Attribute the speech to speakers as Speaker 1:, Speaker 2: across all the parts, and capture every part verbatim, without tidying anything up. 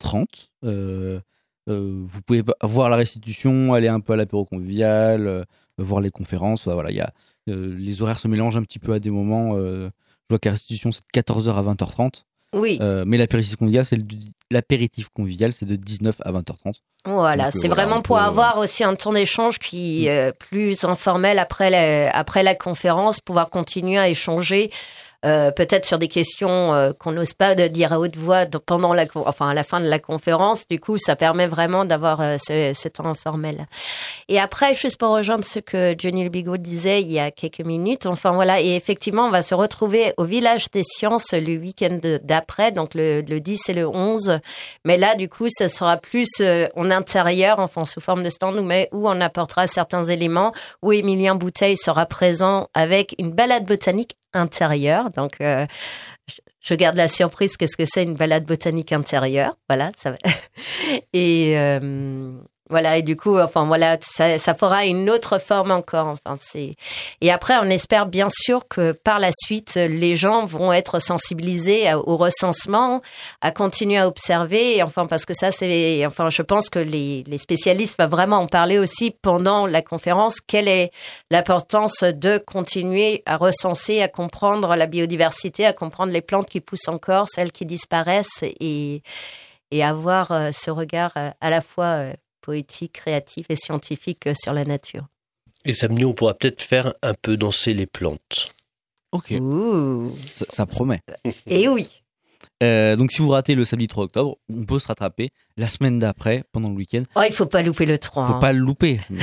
Speaker 1: trente. Euh, euh, vous pouvez voir la restitution, aller un peu à l'apéro convivial, euh, voir les conférences. Enfin, voilà, y a, euh, les horaires se mélangent un petit peu à des moments. Euh, je vois que la restitution, c'est de quatorze heures à vingt heures trente.
Speaker 2: Oui.
Speaker 1: Euh, mais l'apéritif convivial, c'est, le, l'apéritif convivial, c'est de dix-neuf à vingt heures trente.
Speaker 2: Voilà,
Speaker 1: Donc,
Speaker 2: c'est
Speaker 1: euh, voilà,
Speaker 2: vraiment
Speaker 1: on
Speaker 2: pour
Speaker 1: peut,
Speaker 2: avoir aussi un temps d'échange qui est euh, plus informel après la, après la conférence, pouvoir continuer à échanger. Euh, peut-être sur des questions euh, qu'on n'ose pas de dire à haute voix pendant la, enfin à la fin de la conférence. Du coup, ça permet vraiment d'avoir euh, ce, ce temps informel. Et après, juste pour rejoindre ce que Johnny Le Bigot disait il y a quelques minutes, enfin voilà, et effectivement, on va se retrouver au Village des Sciences le week-end d'après, donc le, le dix et le onze. Mais là, du coup, ça sera plus euh, en intérieur, enfin sous forme de stand, mais où on apportera certains éléments, où Émilien Bouteille sera présent avec une balade botanique intérieure. Donc, euh, je garde la surprise. Qu'est-ce que c'est une balade botanique intérieure? Voilà, ça va. Et euh, voilà, et du coup, enfin voilà, ça, ça fera une autre forme encore. Enfin, c'est. Et après, on espère bien sûr que par la suite, les gens vont être sensibilisés au recensement, à continuer à observer. Et enfin, parce que ça, c'est. Enfin, je pense que les, les spécialistes vont vraiment en parler aussi pendant la conférence. Quelle est l'importance de continuer à recenser, à comprendre la biodiversité, à comprendre les plantes qui poussent encore, celles qui disparaissent, et et avoir euh, ce regard euh, à la fois euh, poétique, créatif et scientifique euh, sur la nature.
Speaker 3: Et samedi, on pourra peut-être faire un peu danser les plantes.
Speaker 1: Ok.
Speaker 2: Ouh.
Speaker 1: Ça, ça promet.
Speaker 2: Et oui.
Speaker 1: Euh, donc si vous ratez le samedi trois octobre, on peut se rattraper la semaine d'après, pendant le week-end.
Speaker 2: Oh, il faut pas louper le trois.
Speaker 1: Faut
Speaker 2: hein.
Speaker 1: pas le louper. Mais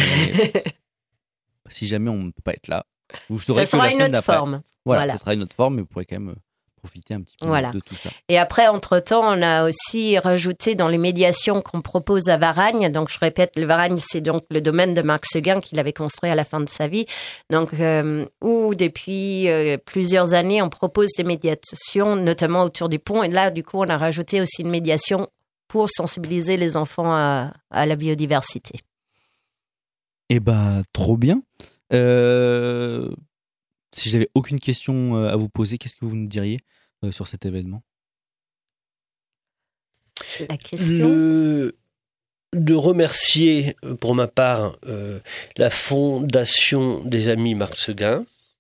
Speaker 1: si jamais on ne peut pas être là, vous saurez
Speaker 2: Ça
Speaker 1: que la
Speaker 2: sera une
Speaker 1: semaine
Speaker 2: autre
Speaker 1: d'après.
Speaker 2: forme.
Speaker 1: Voilà,
Speaker 2: Voilà.
Speaker 1: ça sera une autre forme, mais vous pourrez quand même profiter un petit peu
Speaker 2: Voilà.
Speaker 1: de tout ça.
Speaker 2: Et après, entre-temps, on a aussi rajouté dans les médiations qu'on propose à Varagnes. Donc, je répète, le Varagnes, c'est donc le domaine de Marc Seguin qu'il avait construit à la fin de sa vie. Donc, euh, où depuis euh, plusieurs années, on propose des médiations, notamment autour du pont. Et là, du coup, on a rajouté aussi une médiation pour sensibiliser les enfants à, à la biodiversité.
Speaker 1: Eh ben, trop bien. Euh, si j'avais aucune question à vous poser, qu'est-ce que vous nous diriez euh, sur cet événement?
Speaker 2: La question
Speaker 3: Le... De remercier, pour ma part, euh, la Fondation des Amis Marc Seguin,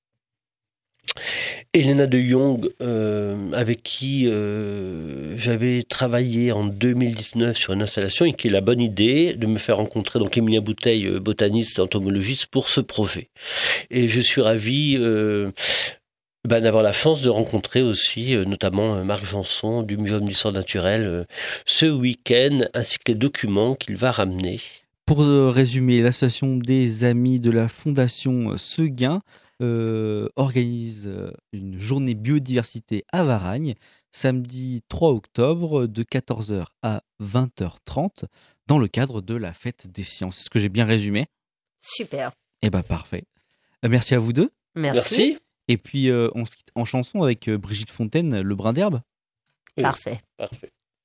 Speaker 3: Elena de Jong, euh, avec qui euh, j'avais travaillé en deux mille dix-neuf sur une installation et qui a la bonne idée de me faire rencontrer donc Émilien Bouteille, botaniste, entomologiste, pour ce projet. Et je suis ravi euh, bah, d'avoir la chance de rencontrer aussi euh, notamment Marc Janson du Muséum d'histoire naturelle euh, ce week-end, ainsi que les documents qu'il va ramener.
Speaker 1: Pour euh, résumer, l'association des Amis de la Fondation Seguin Euh, organise une journée biodiversité à Varagnes, samedi trois octobre, de quatorze heures à vingt heures trente, dans le cadre de la fête des sciences. Est-ce que j'ai bien résumé?
Speaker 2: Super.
Speaker 1: Eh bien, parfait. Euh, merci à vous deux.
Speaker 2: Merci.
Speaker 3: Merci.
Speaker 1: Et puis, euh, on se quitte en chanson avec euh, Brigitte Fontaine, Le Brin d'herbe.
Speaker 2: Oui. Parfait.
Speaker 3: Parfait.